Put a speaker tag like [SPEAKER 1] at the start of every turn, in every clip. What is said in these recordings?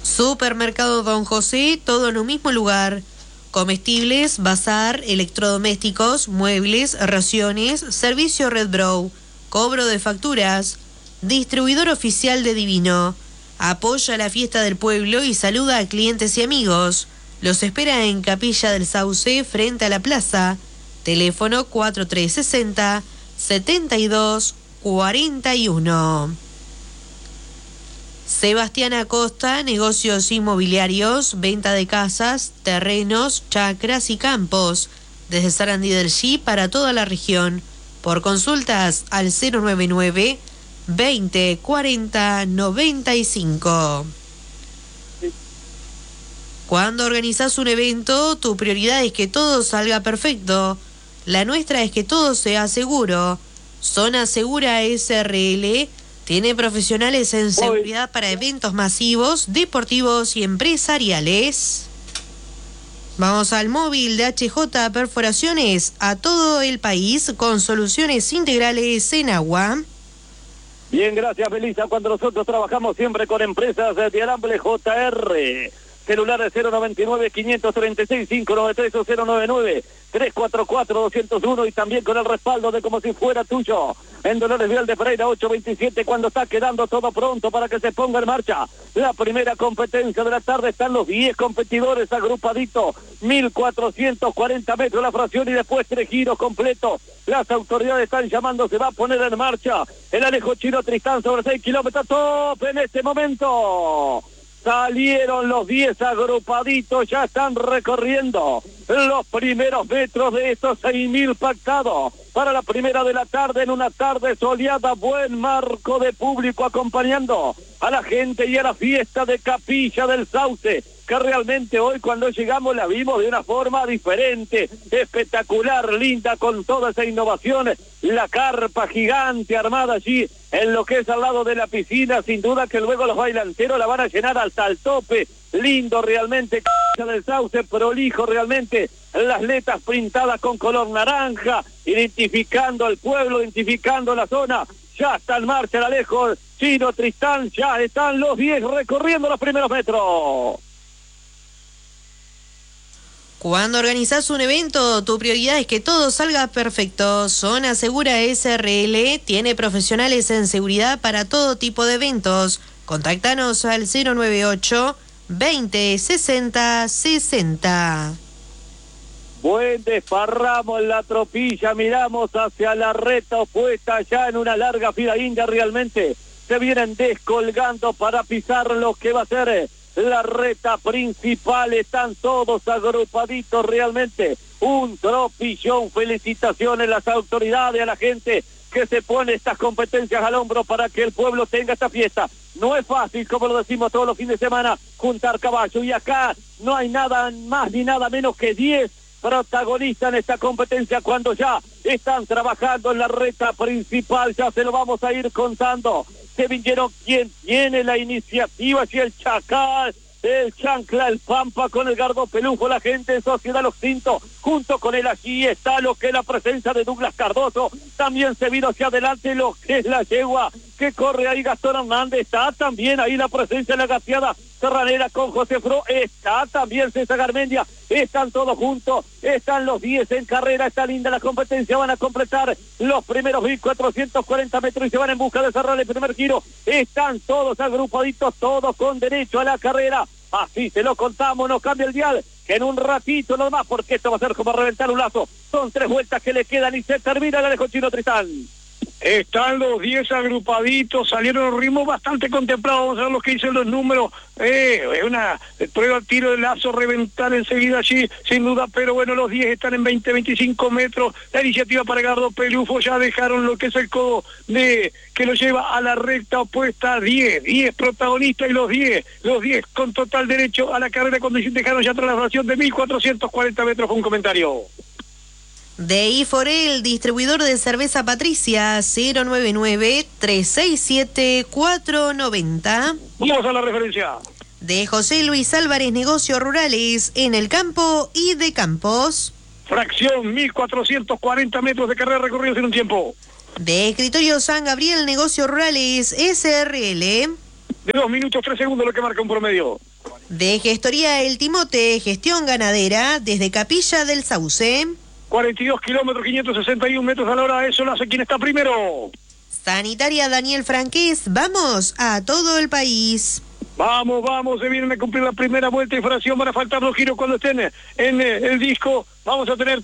[SPEAKER 1] Supermercado Don José, todo en un mismo lugar. Comestibles, bazar, electrodomésticos, muebles, raciones, servicio Red Brow, cobro de facturas, distribuidor oficial de Divino. Apoya la fiesta del pueblo y saluda a clientes y amigos. Los espera en Capilla del Sauce, frente a la plaza. Teléfono 4360-7241. Sebastián Acosta, negocios inmobiliarios, venta de casas, terrenos, chacras y campos. Desde Sarandí del Chi para toda la región. Por consultas al 099 20 40 95. Cuando organizas un evento, tu prioridad es que todo salga perfecto. La nuestra es que todo sea seguro. Zona Segura SRL tiene profesionales en seguridad para eventos masivos, deportivos y empresariales. Vamos al móvil de HJ Perforaciones a todo el país con soluciones integrales en agua.
[SPEAKER 2] Bien, gracias, Belisa. Cuando nosotros trabajamos siempre con empresas de alambre JR. Celulares 099-536-593 o 099-344-201 y también con el respaldo de como si fuera tuyo. En Dolores Vial de Pereira 827, cuando está quedando todo pronto para que se ponga en marcha la primera competencia de la tarde. Están los 10 competidores agrupaditos, 1440 metros la fracción y después 3 giros completos. Las autoridades están llamando, se va a poner en marcha el Alejo Chino Tristán sobre 6 kilómetros, top en este momento. Salieron los 10 agrupaditos, ya están recorriendo los primeros metros de estos 6.000 pactados para la primera de la tarde, en una tarde soleada, buen marco de público acompañando a la gente y a la fiesta de Capilla del Sauce, que realmente hoy cuando llegamos la vimos de una forma diferente, espectacular, linda, con toda esa innovación, la carpa gigante armada allí en lo que es al lado de la piscina, sin duda que luego los bailanteros la van a llenar hasta el tope, lindo realmente, Capilla del Sauce, prolijo realmente, las letras pintadas con color naranja, identificando al pueblo, identificando la zona. Ya está en marcha el Alejo Chino Tristán, ya están los 10 recorriendo los primeros metros.
[SPEAKER 1] Cuando organizas un evento, tu prioridad es que todo salga perfecto. Zona Segura SRL tiene profesionales en seguridad para todo tipo de eventos. Contáctanos al 098 20 60 60.
[SPEAKER 2] Buen desparramo en la tropilla, miramos hacia la reta opuesta, ya en una larga fila india realmente. Se vienen descolgando para pisar lo que va a ser la reta principal, están todos agrupaditos realmente. Un tropillón, felicitaciones a las autoridades, a la gente que se pone estas competencias al hombro para que el pueblo tenga esta fiesta. No es fácil, como lo decimos todos los fines de semana, juntar caballos, y acá no hay nada más ni nada menos que 10 protagonistas en esta competencia cuando ya están trabajando en la reta principal. Ya se lo vamos a ir contando. Se vinieron quien tiene la iniciativa, si el Chacal, el Chancla, el Pampa con el Gardo Pelufo, la gente en Sociedad Los Cintos, junto con él allí está lo que es la presencia de Douglas Cardoso, también se vino hacia adelante lo que es la yegua que corre ahí Gastón Hernández, está también ahí la presencia de la gaseada Serranera con José Fro, está también César Garmendia, están todos juntos, están los 10 en carrera, está linda la competencia, van a completar los primeros 1.440 metros y se van en busca de cerrar el primer giro, están todos agrupaditos, todos con derecho a la carrera, así se lo contamos, nos cambia el dial, que en un ratito nomás, porque esto va a ser como reventar un lazo, son 3 vueltas que le quedan y se termina el Alejo Chino Tristán.
[SPEAKER 3] Están los 10 agrupaditos, salieron los ritmos bastante contemplados, vamos a ver lo que dicen los números, es una prueba tiro de lazo, reventar enseguida allí, sin duda, pero bueno, los 10 están en 20-25 metros, la iniciativa para Gardo Pelufo, ya dejaron lo que es el codo de que lo lleva a la recta opuesta, 10 protagonistas y los 10 con total derecho a la carrera cuando dejaron ya atrás la fracción de 1.440 metros, fue un comentario.
[SPEAKER 1] De Iforel, distribuidor de cerveza Patricia, 099-367-490.
[SPEAKER 3] Vamos a la referencia.
[SPEAKER 1] De José Luis Álvarez, negocios rurales en el campo y de campos.
[SPEAKER 3] Fracción, 1.440 metros de carrera recorridos en un tiempo.
[SPEAKER 1] De Escritorio San Gabriel, negocios rurales SRL.
[SPEAKER 3] de 2 minutos 3 segundos, lo que marca un promedio.
[SPEAKER 1] De Gestoría El Timote, gestión ganadera, desde Capilla del Sauce.
[SPEAKER 3] 42 kilómetros, 561 metros a la hora, eso lo hace quien está primero.
[SPEAKER 1] Sanitaria Daniel Franqués, vamos a todo el país.
[SPEAKER 3] Vamos, se vienen a cumplir la primera vuelta de infracción, van a faltar 2 giros cuando estén en el disco, vamos a tener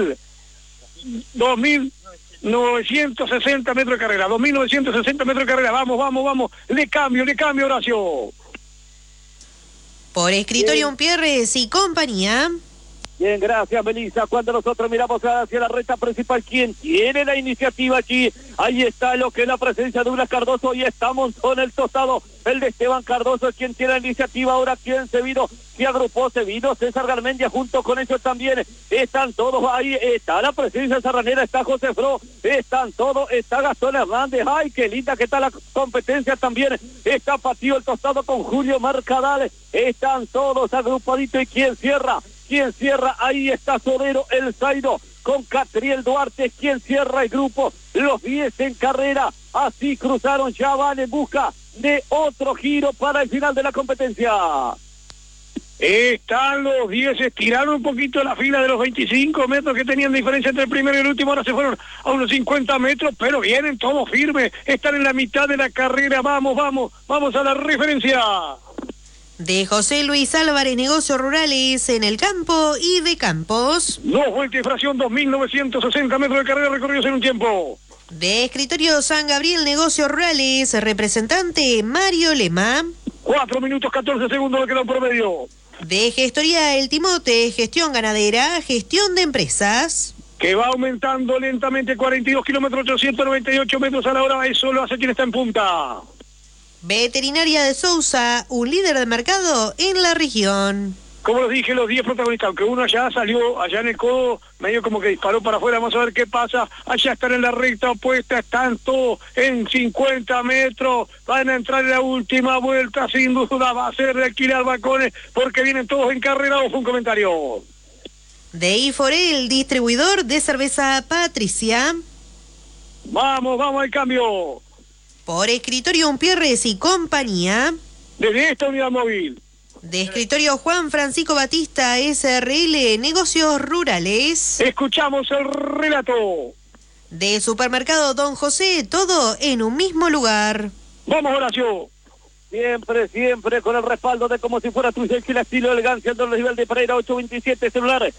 [SPEAKER 3] 2.960 metros de carrera, 2.960 metros de carrera, vamos, le cambio, Horacio.
[SPEAKER 1] Por escritorio Pierres y compañía.
[SPEAKER 2] Bien, gracias, Melissa. Cuando nosotros miramos hacia la recta principal, ¿quién tiene la iniciativa aquí? Ahí está lo que es la presencia de Douglas Cardoso y estamos con el tostado, el de Esteban Cardoso, quien tiene la iniciativa. Ahora, ¿quién se vino? Se agrupó, César Garmendia, junto con ellos también. Están todos ahí, está la presencia serranera, está José Fro, están todos, está Gastón Hernández. ¡Ay, qué linda que está la competencia también! Está Patío el tostado con Julio Mercadal. Están todos agrupaditos. ¿Y quién cierra? Ahí está Sodero, el Zairo, con Catriel Duarte, quien cierra el grupo, los 10 en carrera, así cruzaron, ya van en busca de otro giro para el final de la competencia.
[SPEAKER 3] Están los 10, estiraron un poquito la fila de los 25 metros que tenían diferencia entre el primero y el último, ahora se fueron a unos 50 metros, pero vienen todos firmes, están en la mitad de la carrera, vamos a la referencia.
[SPEAKER 1] De José Luis Álvarez, negocios rurales en el campo y de campos.
[SPEAKER 3] 2 vueltas de infracción, 2.960 metros de carrera recorridos en un tiempo.
[SPEAKER 1] De escritorio San Gabriel, negocios rurales, representante Mario Lema.
[SPEAKER 3] 4 minutos 14 segundos lo que da un promedio.
[SPEAKER 1] De Gestoría El Timote, gestión ganadera, gestión de empresas.
[SPEAKER 3] Que va aumentando lentamente, 42 kilómetros, 898 metros a la hora, eso lo hace quien está en punta.
[SPEAKER 1] Veterinaria de Sousa, un líder de mercado en la región.
[SPEAKER 3] Como les dije, los 10 protagonistas, aunque uno ya salió allá en el codo, medio como que disparó para afuera, vamos a ver qué pasa. Allá están en la recta opuesta, están todos en 50 metros, van a entrar en la última vuelta, sin duda va a ser de alquilar balcones, porque vienen todos en carrera. O fue un comentario.
[SPEAKER 1] De Iforel, distribuidor de cerveza Patricia.
[SPEAKER 3] Vamos al cambio.
[SPEAKER 1] Por escritorio Pierres y compañía.
[SPEAKER 3] Desde esta unidad móvil.
[SPEAKER 1] De escritorio Juan Francisco Batista, SRL, negocios rurales.
[SPEAKER 3] Escuchamos el relato.
[SPEAKER 1] De supermercado Don José, todo en un mismo lugar.
[SPEAKER 3] Vamos, Horacio.
[SPEAKER 2] Siempre con el respaldo de como si fuera tu el estilo elegancia de los nivel de Pereira, 827 celulares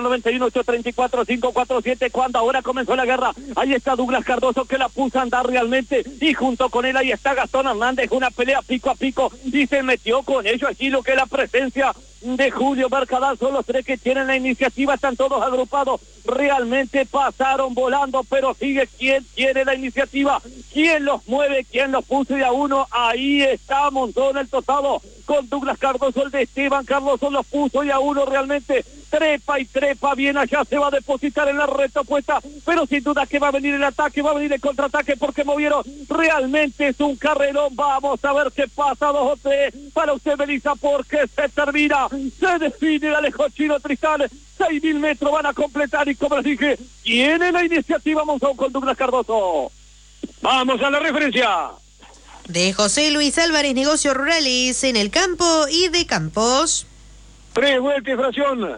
[SPEAKER 2] 091-834-547. Cuando ahora comenzó la guerra, ahí está Douglas Cardoso que la puso a andar realmente, y junto con él ahí está Gastón Hernández, una pelea pico a pico, y se metió con ellos allí lo que es la presencia de Julio Mercadal. Son los 3 que tienen la iniciativa, están todos agrupados, realmente pasaron volando, pero sigue quien tiene la iniciativa, quién los mueve, quién los puso de a uno. Ahí está Montón el tostado con Douglas Cardoso, el de Esteban Cardoso los puso de a uno, realmente trepa y trepa bien, allá se va a depositar en la recta opuesta, pero sin duda que va a venir el ataque, va a venir el contraataque, porque movieron, realmente es un carrerón. Vamos a ver qué pasa, 2 o 3 para usted, Melissa, porque se termina, se define el Alejo Chino Tristán, 6.000 metros van a completar, y como les dije, tiene la iniciativa Monzón con Douglas Cardoso.
[SPEAKER 3] Vamos a la referencia.
[SPEAKER 1] De José Luis Álvarez, negocios rurales en el campo y de campos.
[SPEAKER 3] 3 vueltas de infracción,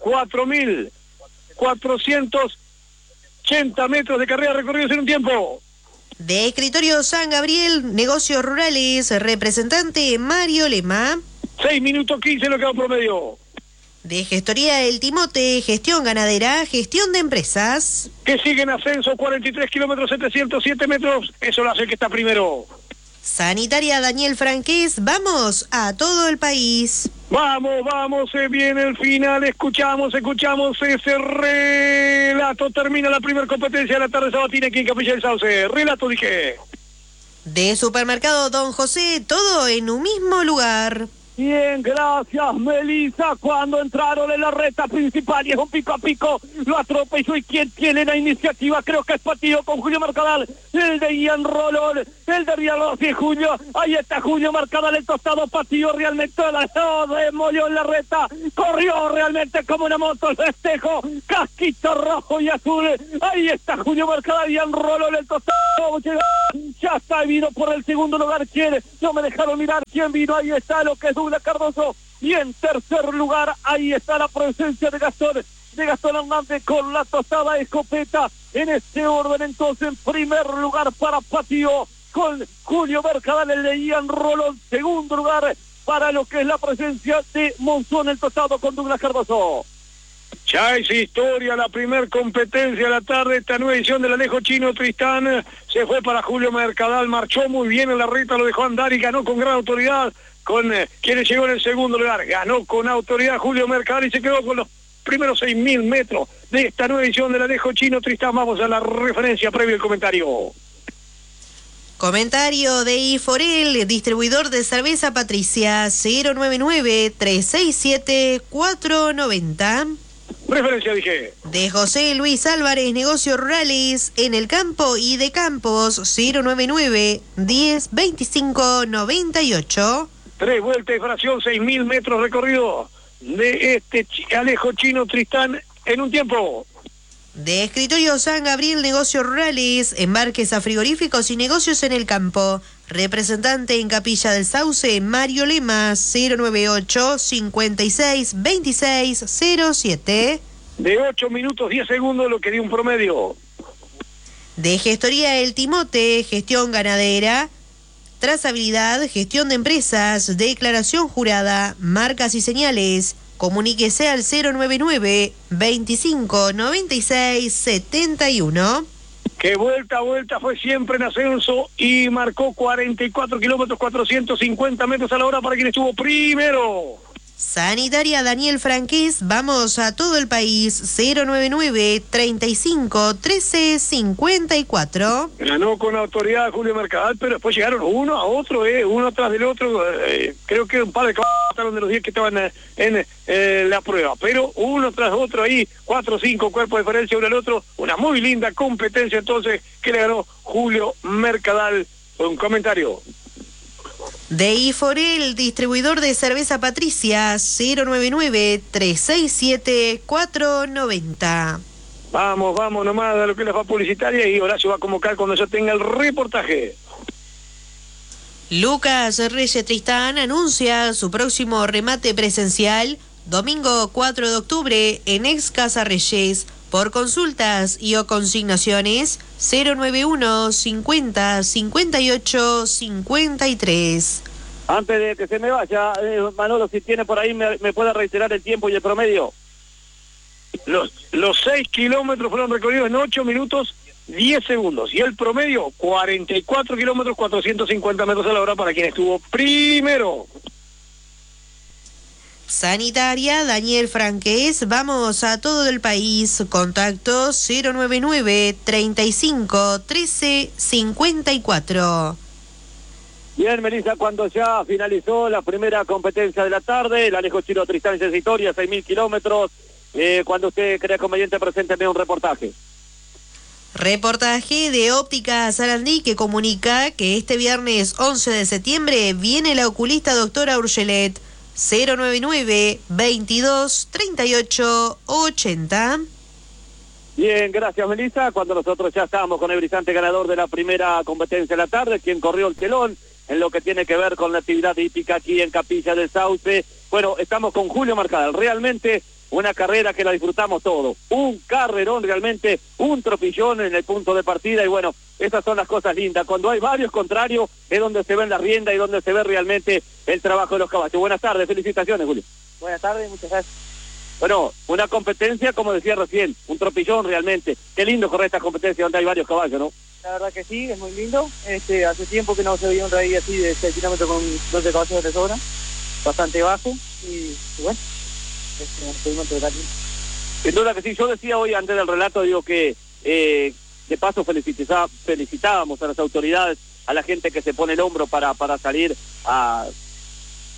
[SPEAKER 3] 4.480 metros de carrera recorridos en un tiempo.
[SPEAKER 1] De escritorio San Gabriel, negocios rurales, representante Mario Lema.
[SPEAKER 3] 6 minutos 15 lo que da un promedio.
[SPEAKER 1] De Gestoría El Timote, gestión ganadera, gestión de empresas.
[SPEAKER 3] Que sigue en ascenso, 43 kilómetros, 707 metros, eso lo hace el que está primero.
[SPEAKER 1] Sanitaria Daniel Franqués, vamos a todo el país.
[SPEAKER 3] Vamos, se viene el final, escuchamos ese relato, termina la primera competencia de la tarde sabatina aquí en Capilla del Sauce. Relato, dije.
[SPEAKER 1] De supermercado Don José, todo en un mismo lugar.
[SPEAKER 2] Bien, gracias, Melissa. Cuando entraron en la recta principal y es un pico a pico, lo atropelló. ¿Y quién tiene la iniciativa? Creo que es Patillo con Julio Mercadal. El de Ian Rolón, el de Rialos y Julio. Ahí está Julio Mercadal, el tostado. Patillo realmente la demolió en la recta. Corrió realmente como una moto el festejo. Casquito rojo y azul. Ahí está Julio Mercadal, Ian Rolón, el tostado. Ya está, vino por el segundo lugar. ¿Quién? No me dejaron mirar quién vino. Ahí está lo que es Douglas Cardoso. Y en tercer lugar, ahí está la presencia de Gastón Hernández con la tostada escopeta. En este orden, entonces, en primer lugar para Patillo, con Julio Mercadal, el de Ian Rolón. Segundo lugar para lo que es la presencia de Monzón, el tostado con Douglas Cardoso.
[SPEAKER 3] Ya es historia la primer competencia de la tarde, esta nueva edición del Alejo Chino Tristán. Se fue para Julio Mercadal, marchó muy bien en la recta, lo dejó andar y ganó con gran autoridad con quienes llegó en el segundo lugar. Ganó con autoridad Julio Mercadal y se quedó con los primeros 6.000 metros de esta nueva edición del Alejo Chino Tristán. Vamos a la referencia previo al comentario.
[SPEAKER 1] Comentario de Iforel, distribuidor de cerveza Patricia, 099-367-490.
[SPEAKER 3] Referencia dije.
[SPEAKER 1] De José Luis Álvarez, negocios rurales en el campo y de campos, 099-1025-98.
[SPEAKER 3] 3 vueltas de fracción, 6.000 metros recorrido de este Alejo Chino Tristán en un tiempo.
[SPEAKER 1] De Escritorio San Gabriel, negocios rurales, embarques a frigoríficos y negocios en el campo. Representante en Capilla del Sauce, Mario Lema, 098-56-26-07.
[SPEAKER 3] De 8 minutos 10 segundos, lo que dio un promedio.
[SPEAKER 1] De Gestoría El Timote, gestión ganadera, trazabilidad, gestión de empresas, declaración jurada, marcas y señales. Comuníquese al 099-25-96-71.
[SPEAKER 3] Que vuelta a vuelta fue siempre en ascenso y marcó 44 kilómetros, 450 metros a la hora para quien estuvo primero.
[SPEAKER 1] Sanitaria Daniel Franqués, vamos a todo el país, 099-35-13-54.
[SPEAKER 3] Ganó con autoridad Julio Mercadal, pero después llegaron uno a otro, uno atrás del otro. Creo que un par de caballos de los 10 que estaban en la prueba, pero uno tras otro ahí, 4 o 5 cuerpos de diferencia uno al otro. Una muy linda competencia entonces que le ganó Julio Mercadal. Un comentario.
[SPEAKER 1] De Iforel, distribuidor de cerveza Patricia, 099-367-490.
[SPEAKER 3] Vamos nomás a lo que es la fa publicitaria y Horacio va a convocar cuando ya tenga el reportaje.
[SPEAKER 1] Lucas Reyes Tristán anuncia su próximo remate presencial, domingo 4 de octubre, en Ex Casa Reyes. Por consultas y o consignaciones, 091 50 58 53.
[SPEAKER 2] Antes de que se me vaya, Manolo, si tiene por ahí, me puede reiterar el tiempo y el promedio.
[SPEAKER 3] Los 6 kilómetros fueron recorridos en 8 minutos 10 segundos. Y el promedio, 44 kilómetros, 450 metros a la hora para quien estuvo primero.
[SPEAKER 1] Sanitaria Daniel Franqués, vamos a todo el país. Contacto 099-35-13-54.
[SPEAKER 2] Bien, Melissa, cuando ya finalizó la primera competencia de la tarde, el Alejo Chino Tristán es historia, 6.000 kilómetros. Cuando usted crea conveniente, presénteme un reportaje.
[SPEAKER 1] Reportaje de Óptica Sarandí que comunica que este viernes 11 de septiembre viene la oculista doctora Urgelet. 099-22-38-80.
[SPEAKER 2] Bien, gracias, Melissa. Cuando nosotros ya estábamos con el brillante ganador de la primera competencia de la tarde, quien corrió el telón en lo que tiene que ver con la actividad hípica aquí en Capilla del Sauce. Bueno, estamos con Julio Mercadal. Realmente una carrera que la disfrutamos todos. Un carrerón realmente, un tropillón en el punto de partida y bueno, esas son las cosas lindas. Cuando hay varios contrarios es donde se ven la rienda y donde se ve realmente el trabajo de los caballos. Buenas tardes, felicitaciones, Julio.
[SPEAKER 4] Buenas tardes, muchas gracias.
[SPEAKER 2] Bueno, una competencia, como decía recién, un tropillón realmente. Qué lindo correr esta competencia donde hay varios caballos, ¿no?
[SPEAKER 4] La verdad que sí, es muy lindo. Hace tiempo que no se veía un raíz así de 6 kilómetros con 12 caballos de sobra, bastante bajo y bueno, pudimos entregar bien.
[SPEAKER 2] Sin duda que sí, yo decía hoy antes del relato, digo que de paso felicitábamos a las autoridades, a la gente que se pone el hombro para salir a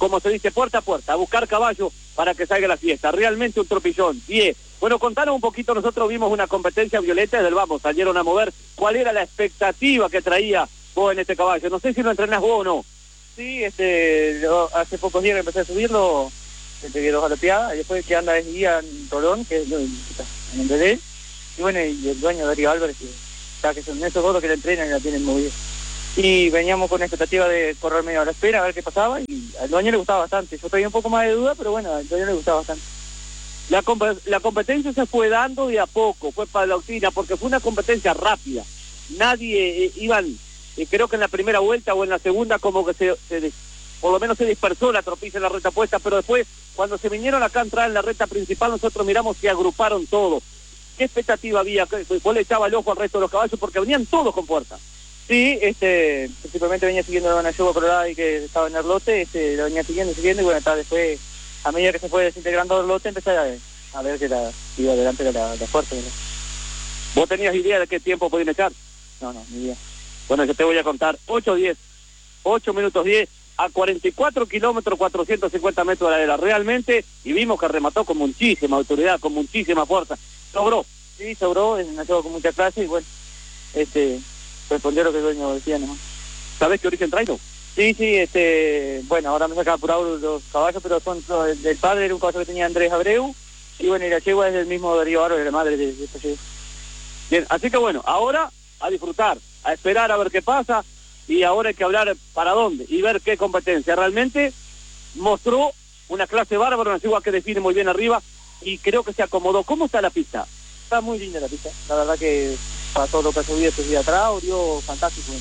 [SPEAKER 2] como se dice, puerta a puerta, a buscar caballo para que salga la fiesta. Realmente un tropillón. 10. Bueno, contanos un poquito, nosotros vimos una competencia violeta desde el vamos, salieron a mover. ¿Cuál era la expectativa que traía vos en este caballo? No sé si lo entrenás vos o no.
[SPEAKER 4] Sí, yo hace pocos días que empecé a subirlo, pegué 2 galopeadas, y después que anda es Ian Rolón, que es en el bebé, y bueno, y el dueño Darío Álvarez, que son esos dos que la entrenan y la tienen movida. Y veníamos con la expectativa de correr medio a la espera, a ver qué pasaba, y al dueño le gustaba bastante. Yo tenía un poco más de duda, pero bueno, al dueño le gustaba bastante.
[SPEAKER 2] La competencia se fue dando de a poco, fue paulatina, porque fue una competencia rápida. Nadie iban, creo que en la primera vuelta o en la segunda como que por lo menos se dispersó la tropilla en la recta puesta, pero después, cuando se vinieron acá a entrar en la recta principal, nosotros miramos que agruparon todo. ¿Qué expectativa había? ¿Cuál le echaba el ojo al resto de los caballos? Porque venían todos con puerta.
[SPEAKER 4] Sí, principalmente venía siguiendo a Banayogo Colorado y que estaba en el lote, lo venía siguiendo, y bueno, después, a medida que se fue desintegrando el lote, empecé a ver que iba adelante de la fuerza. ¿No?
[SPEAKER 2] ¿Vos tenías idea de qué tiempo podían echar?
[SPEAKER 4] No, ni idea.
[SPEAKER 2] Bueno, yo te voy a contar, 8 minutos 10, a 44 kilómetros, 450 metros de la era, realmente, y vimos que remató con muchísima autoridad, con muchísima fuerza. Sobró.
[SPEAKER 4] Sí, sobró, nació con mucha clase y bueno, respondió lo que el dueño decía, ¿no?
[SPEAKER 2] ¿Sabés qué origen trae?
[SPEAKER 4] Sí, bueno, ahora me saca apurado los caballos, pero son del padre, era un caballo que tenía Andrés Abreu, y bueno, y la yegua es del mismo Darío Álvarez, la madre de esta yegua.
[SPEAKER 2] Bien, así que bueno, ahora a disfrutar, a esperar a ver qué pasa, y ahora hay que hablar para dónde, y ver qué competencia. Realmente mostró una clase bárbara, una yegua que define muy bien arriba, y creo que se acomodó. ¿Cómo está la pista?
[SPEAKER 4] Está muy linda la pista, la verdad que para todo lo que ha subido estos días atrás, dio fantástico.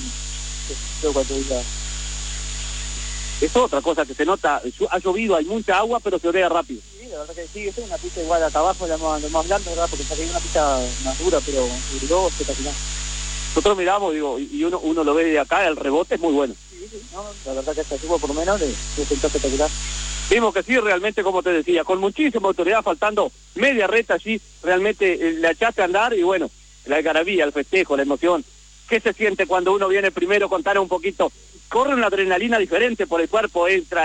[SPEAKER 2] Es otra cosa que se nota, ha llovido, hay mucha agua, pero se orea rápido.
[SPEAKER 4] Sí, la verdad que sí, es una pista igual acá abajo, la más blanda, ¿verdad? Porque saqué una pista más dura, pero duró espectacular.
[SPEAKER 2] Nosotros miramos, digo, y uno lo ve de acá, el rebote es muy bueno.
[SPEAKER 4] Sí, no, la verdad que esta subo por lo menos le sentó espectacular.
[SPEAKER 2] Vimos que sí, realmente, como te decía, con muchísima autoridad, faltando media recta allí, realmente la echaste a andar y bueno, la algarabía, el festejo, la emoción. ¿Qué se siente cuando uno viene primero? Contar un poquito. Corre una adrenalina diferente por el cuerpo, entra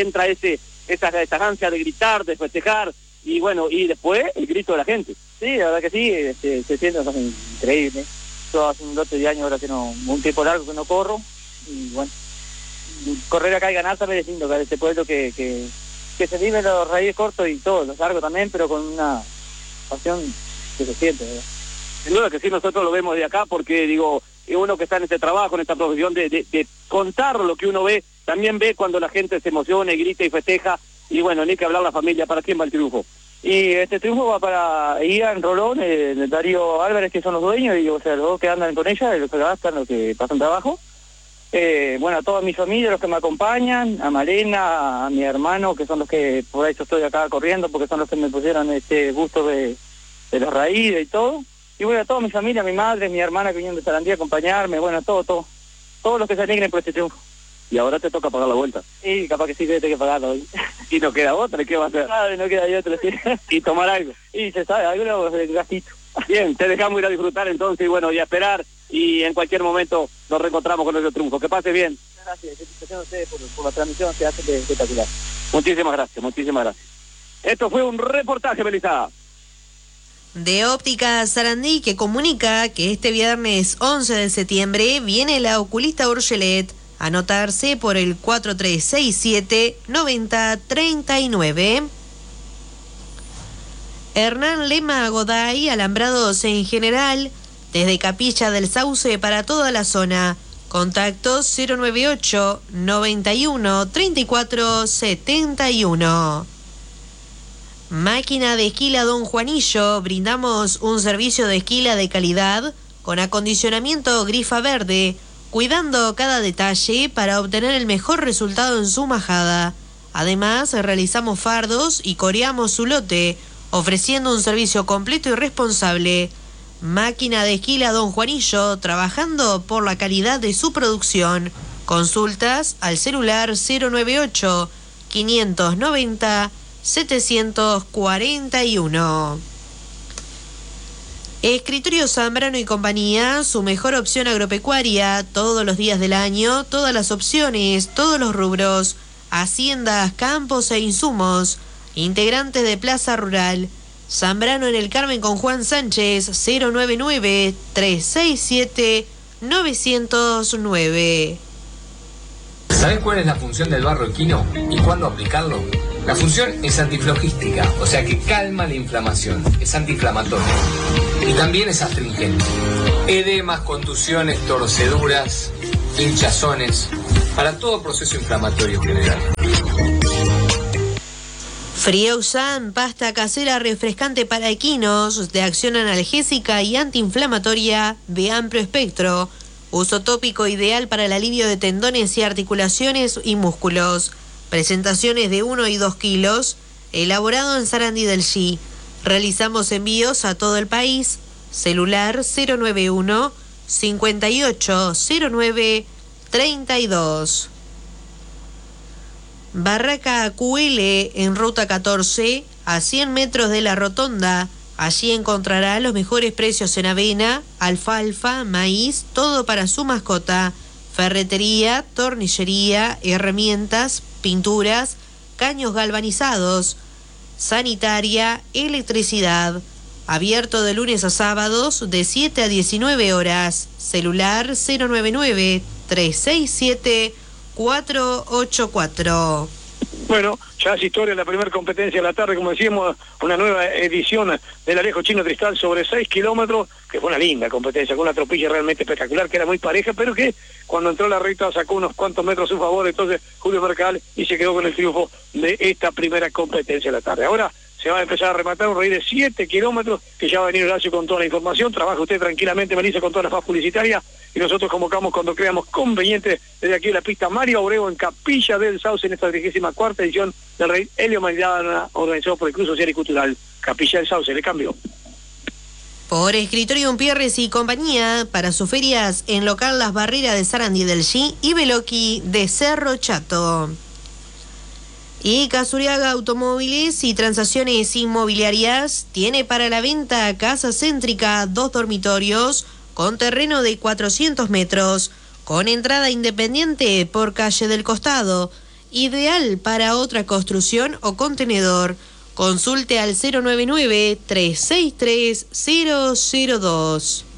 [SPEAKER 2] esa ansia de gritar, de festejar, y bueno, y después el grito de la gente.
[SPEAKER 4] Sí, la verdad que sí, se siente increíble. Yo hace un lote de años ahora que un tiempo largo que no corro, y bueno, correr acá y ganar también es lindo, acá este pueblo que se vive los raíces cortos y todo, los largos también, pero con una pasión que se siente, ¿verdad?
[SPEAKER 2] Sin duda que sí, nosotros lo vemos de acá porque, digo, uno que está en este trabajo, en esta profesión de contar lo que uno ve, también ve cuando la gente se emociona y grita y festeja, y bueno, ni que hablar la familia, ¿para quién va el triunfo?
[SPEAKER 4] Y este triunfo va para Ian Rolón, Darío Álvarez, que son los dueños, y o sea, los dos que andan con ella, los que gastan, los que pasan trabajo. Bueno, a toda mi familia, los que me acompañan, a Malena, a mi hermano, que son los que, por eso estoy acá corriendo, porque son los que me pusieron este gusto de las raíces y todo. Y bueno, a toda mi familia, mi madre, mi hermana que vinieron de Sarandí a acompañarme, bueno, todos los que se alegren por este triunfo.
[SPEAKER 2] Y ahora te toca pagar la vuelta.
[SPEAKER 4] Sí, capaz que sí, que tengo que pagarlo hoy.
[SPEAKER 2] Y no queda otra, ¿qué va a hacer?
[SPEAKER 4] No queda otra, sí.
[SPEAKER 2] Y tomar algo.
[SPEAKER 4] Y se sabe, alguno gastito.
[SPEAKER 2] Bien, te dejamos ir a disfrutar entonces, y bueno, y a esperar, y en cualquier momento nos reencontramos con nuestro triunfo. Que pase bien.
[SPEAKER 4] Gracias, felicitaciones a ustedes por la transmisión que hacen espectacular.
[SPEAKER 2] Muchísimas gracias. Esto fue un reportaje, Melissa.
[SPEAKER 1] De Óptica Sarandí, que comunica que este viernes 11 de septiembre viene la oculista Urgelet. Anotarse por el 4367-9039. Hernán Lema Goday, alambrados en general, desde Capilla del Sauce para toda la zona. Contacto 098 91 34 71. Máquina de esquila Don Juanillo, brindamos un servicio de esquila de calidad con acondicionamiento grifa verde, cuidando cada detalle para obtener el mejor resultado en su majada. Además, realizamos fardos y coreamos su lote, ofreciendo un servicio completo y responsable. Máquina de esquila Don Juanillo, trabajando por la calidad de su producción. Consultas al celular 098 590 741. Escritorio Zambrano y Compañía, su mejor opción agropecuaria, todos los días del año, todas las opciones, todos los rubros. haciendas, campos e insumos, integrantes de Plaza Rural. Zambrano en el Carmen con Juan Sánchez, 099-367-909.
[SPEAKER 5] ¿Sabés cuál es la función del barro equino y cuándo aplicarlo? La función es antiflogística, o sea que calma la inflamación, es antiinflamatorio y también es astringente. Edemas, contusiones, torceduras, hinchazones, para todo proceso inflamatorio general.
[SPEAKER 1] Frioxan, pasta casera refrescante para equinos, de acción analgésica y antiinflamatoria de amplio espectro. Uso tópico ideal para el alivio de tendones y articulaciones y músculos. Presentaciones de 1 y 2 kilos. Elaborado en Sarandí del G. Realizamos envíos a todo el país. Celular 091 5809 32. Barraca QL en Ruta 14, a 100 metros de la Rotonda. Allí encontrará los mejores precios en avena, alfalfa, maíz, todo para su mascota. Ferretería, tornillería, herramientas, pinturas, caños galvanizados, sanitaria, electricidad. Abierto de lunes a sábados de 7 a 19 horas. Celular 099-367-484.
[SPEAKER 3] Bueno, ya es historia la primera competencia de la tarde, como decíamos, una nueva edición del Alejo Chino Tristal sobre 6 kilómetros, que fue una linda competencia, con una tropilla realmente espectacular, que era muy pareja, pero que cuando entró la recta sacó unos cuantos metros a su favor, entonces Julio Mercal, y se quedó con el triunfo de esta primera competencia de la tarde. Ahora se va a empezar a rematar un raíz de 7 kilómetros, que ya va a venir Horacio con toda la información. Trabaja usted tranquilamente, Melissa, con toda la faz publicitaria, y nosotros convocamos cuando creamos conveniente desde aquí en la pista Mario Abreu en Capilla del Sauce en esta 34ª edición del Rey Helio Maidana, organizado por el Club Social y Cultural Capilla del Sauce. Le cambio.
[SPEAKER 1] Por Escritorium Pierres y compañía, para sus ferias en local Las Barreras de Sarandí del G y Beloqui de Cerro Chato. Y Casuriaga Automóviles y Transacciones Inmobiliarias tiene para la venta casa céntrica, 2 dormitorios con terreno de 400 metros, con entrada independiente por calle del costado, ideal para otra construcción o contenedor. Consulte al 099-363-002.